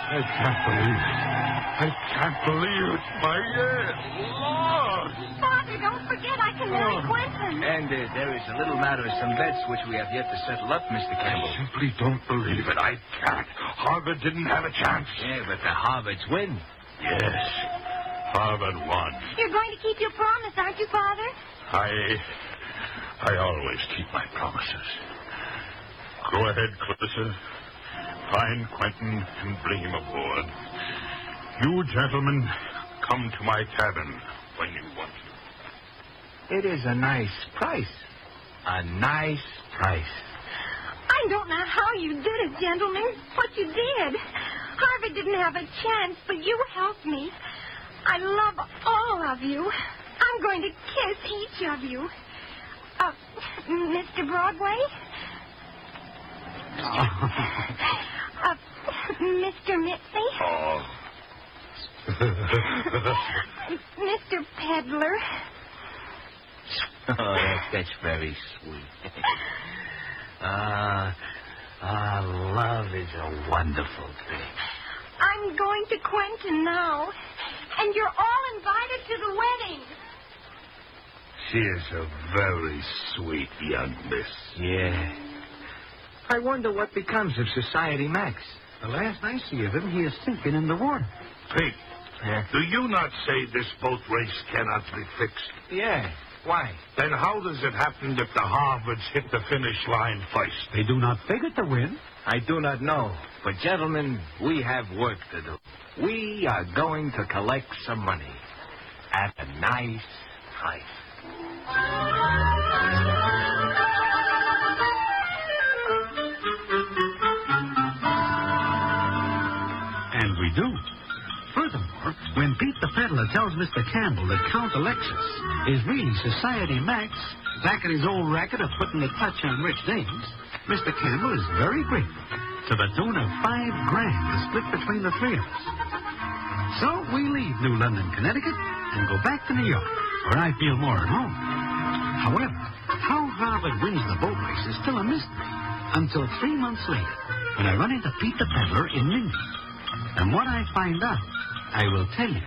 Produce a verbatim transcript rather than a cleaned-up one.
I can't believe it. I can't believe it's my year. Lord! Father, don't forget I can marry Oh. Quentin. And uh, there is a little matter of some bets which we have yet to settle up, Mister Campbell. I simply don't believe it. I can't. Harvard didn't have a chance. Yeah, but the Harvards win. Yes. Harvard won. You're going to keep your promise, aren't you, Father? I... I always keep my promises. Go ahead, Clarissa. Find Quentin and bring him aboard. You gentlemen, come to my cabin when you want to. It is a nice price. A nice price. I don't know how you did it, gentlemen, but you did. Harvard didn't have a chance, but you helped me. I love all of you. I'm going to kiss each of you. Uh, Mister Broadway? uh, Mister Mitzi? Oh. Mister Peddler? Oh, that, that's very sweet. Ah, ah, love is a wonderful thing. I'm going to Quentin now, and you're all invited to the wedding. She is a very sweet young miss. Yeah. I wonder what becomes of Society Max. The last I see of him, he is sinking in the water. Pete, Yeah. do you not say this boat race cannot be fixed? Yeah. Why? Then how does it happen that the Harvards hit the finish line first? They do not figure to win. I do not know. But, gentlemen, we have work to do. We are going to collect some money at a nice price. And we do. Furthermore, when Pete the Peddler tells Mister Campbell that Count Alexis is really Society Max, back at his old racket of putting the touch on rich dames, Mister Campbell is very grateful, to the tune of five grand to split between the three of us. So we leave New London, Connecticut, and go back to New York, where I feel more at home. However, how Harvard wins the boat race is still a mystery, until three months later, when I run into Pete the Peddler in Lindy. And what I find out, I will tell you